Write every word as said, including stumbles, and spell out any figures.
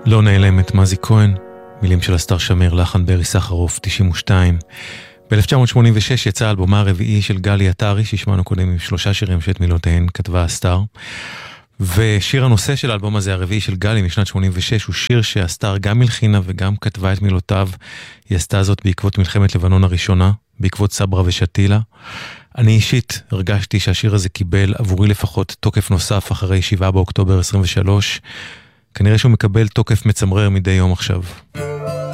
לא נעלמת, מזי כהן, מילים של אסתר שמיר, לחן ברי סחרוף, תשעים ושתיים. ב-אלף תשע מאות שמונים ושש יצא אלבומה הרביעי של גלי עטרי, שהשמענו קודם עם שלושה שירים שאת מילותיהן כתבה אסתר. ושיר הנושא של האלבום הזה, הרביעי של גלי משנת שמונים ושש, הוא שיר שאסתר גם מלחינה וגם כתבה את מילותיו. היא עשתה זאת בעקבות מלחמת לבנון הראשונה, בעקבות סברה ושתילה. אני אישית הרגשתי שהשיר הזה קיבל עבורי לפחות תוקף נוסף אחרי שבעה באוקטובר עשרים ושלוש. כנראה שהוא מקבל תוקף מצמרר מדי יום עכשיו.